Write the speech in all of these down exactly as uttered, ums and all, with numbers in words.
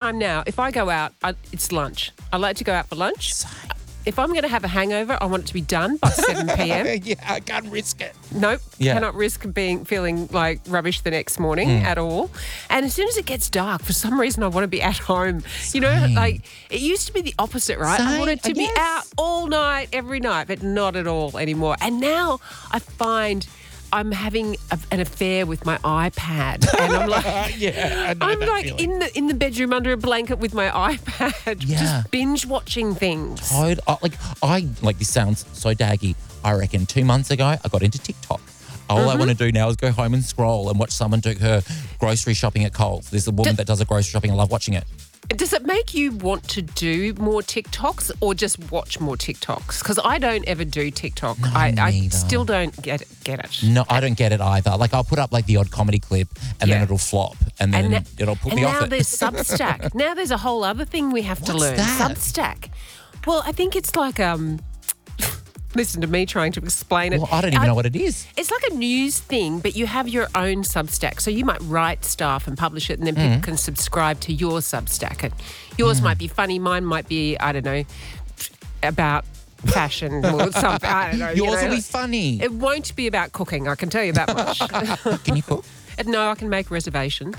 time now, if I go out, I, it's lunch. I like to go out for lunch. Same. If I'm going to have a hangover, I want it to be done by seven p.m. Yeah, I can't risk it. Nope. Yeah. Cannot risk being feeling like rubbish the next morning Mm. at all. And as soon as it gets dark, for some reason, I want to be at home. You know, Same. like it used to be the opposite, right? I Same, wanted to I be guess. out all night, every night, but not at all anymore. And now I find I'm having a, an affair with my iPad, and I'm like, yeah, I know I'm that like feeling. in the in the bedroom under a blanket with my iPad, Yeah. just binge watching things. Totally. uh, Like, I, like, this sounds so daggy. I reckon two months ago, I got into TikTok. All I Mm-hmm. want to do now is go home and scroll and watch someone do her grocery shopping at Coles. There's a woman that does a grocery shopping. I love watching it. Does it make you want to do more TikToks or just watch more TikToks? Because I don't ever do TikTok. No, I, I neither. still don't get it. Get it. No, I don't get it either. Like, I'll put up, like, the odd comedy clip and then Yeah. it'll flop and then And, na- it'll put and me now off it. there's Substack. Now there's a whole other thing we have to What's learn. that? Substack. Well, I think it's like um. Listen to me trying to explain it. Well, I don't even know what it is. It's like a news thing, but you have your own Substack. So you might write stuff and publish it, and then people Mm. can subscribe to your Substack. And yours might be funny, mine might be, I don't know, about fashion or something. I don't know. you Yours know. will be funny. It won't be about cooking, I can tell you that much. Can you cook? And no, I can make reservations.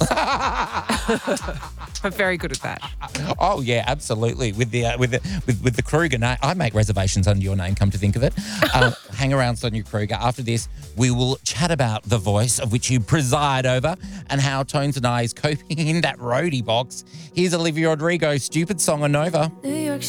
I'm very good at that. Oh yeah, absolutely. With the uh, with the with, with the Kruger, na- I make reservations under your name. Come to think of it, um, hang around, Sonia Kruger. After this, we will chat about The Voice, of which you preside over, and how Tones and I is coping in that roadie box. Here's Olivia Rodrigo, "Stupid Song" on Nova. New York